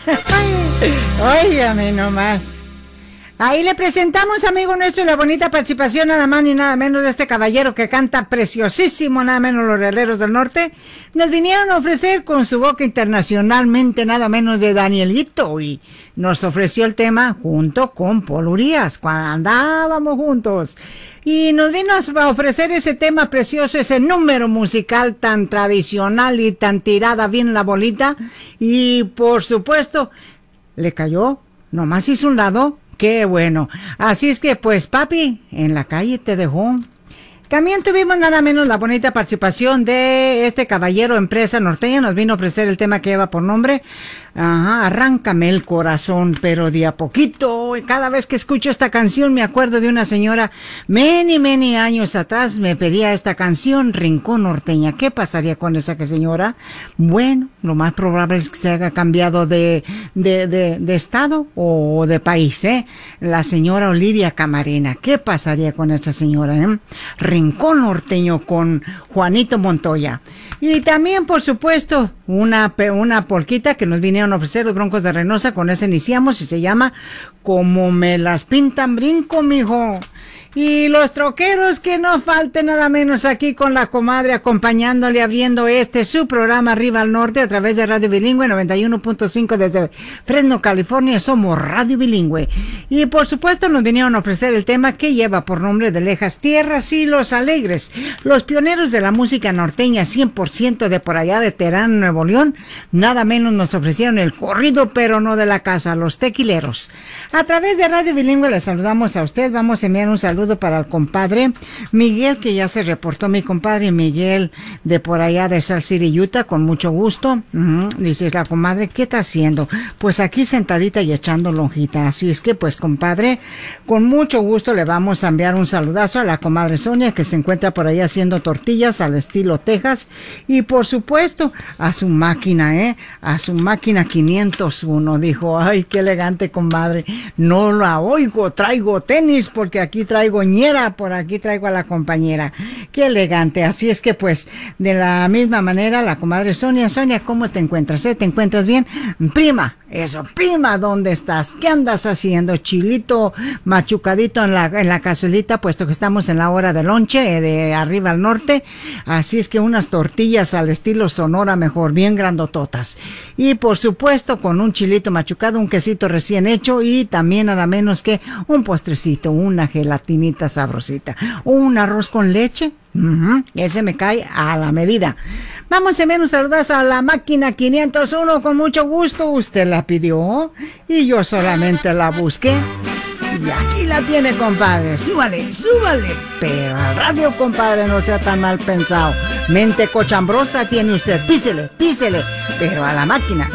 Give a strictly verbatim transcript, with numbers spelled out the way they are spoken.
Óigame nomás. Ahí le presentamos, amigo nuestro, la bonita participación nada más ni nada menos de este caballero que canta preciosísimo, nada menos los Herreros del Norte. Nos vinieron a ofrecer con su boca internacionalmente nada menos de Danielito y nos ofreció el tema junto con Paul Urias, cuando andábamos juntos. Y nos vino a ofrecer ese tema precioso, ese número musical tan tradicional y tan tirada bien la bolita. Y por supuesto, le cayó, nomás hizo un lado. Qué bueno. Así es que, pues, papi, en la calle te dejó. También tuvimos nada menos la bonita participación de este caballero empresa norteña. Nos vino a ofrecer el tema que lleva por nombre Ajá, Arráncame el corazón, pero de a poquito. Cada vez que escucho esta canción me acuerdo de una señora, many, many años atrás me pedía esta canción, Rincón Norteña. ¿Qué pasaría con esa señora? Bueno, lo más probable es que se haya cambiado de, de, de, de estado o de país, ¿eh? La señora Olivia Camarena. ¿Qué pasaría con esa señora, eh? Rincón Norteño con Juanito Montoya. Y también, por supuesto, una, una polquita que nos vinieron a ofrecer los Broncos de Reynosa. Con esa iniciamos y se llama Como me las pintan brinco, mijo. Y los troqueros, que no falte nada menos aquí con la comadre acompañándole, abriendo este su programa Arriba al Norte a través de Radio Bilingüe noventa y uno punto cinco desde Fresno, California. Somos Radio Bilingüe. Y por supuesto nos vinieron a ofrecer el tema que lleva por nombre de Lejas Tierras y Los Alegres, los pioneros de la música norteña cien por ciento de por allá de Terán, Nuevo León. Nada menos nos ofrecieron el corrido, pero no de la casa, los tequileros. A través de Radio Bilingüe les saludamos a usted. Vamos a enviar un saludo para el compadre Miguel, que ya se reportó, mi compadre Miguel de por allá de Salt City, Utah, con mucho gusto. Uh-huh. Dice la comadre, ¿qué está haciendo? Pues aquí sentadita y echando lonjita. Así es que, pues, compadre, con mucho gusto le vamos a enviar un saludazo a la comadre Sonia, que se encuentra por ahí haciendo tortillas al estilo Texas, y por supuesto a su máquina, eh, a su máquina quinientos uno. Dijo, ay, qué elegante, comadre, no la oigo, traigo tenis porque aquí traigo ñera, por aquí traigo a la compañera. Qué elegante. Así es que, pues, de la misma manera, la comadre Sonia. Sonia, ¿cómo te encuentras? ¿Eh? ¿Te encuentras bien? Prima, eso, prima, ¿dónde estás? ¿Qué andas haciendo? Chilito machucadito en la, en la cazuelita, puesto que estamos en la hora de lonche, eh, de Arriba al Norte. Así es que unas tortillas al estilo Sonora, mejor, bien grandototas. Y, por supuesto, con un chilito machucado, un quesito recién hecho y también nada menos que un postrecito, una gelatina sabrosita, un arroz con leche, uh-huh. Ese me cae a la medida. Vamos a ver un saludazo a la máquina quinientos uno, con mucho gusto. Usted la pidió y yo solamente la busqué y aquí la tiene, compadre. Súbale, súbale, pero al radio, compadre, no sea tan mal pensado. Mente cochambrosa tiene usted, písele, písele, pero a la máquina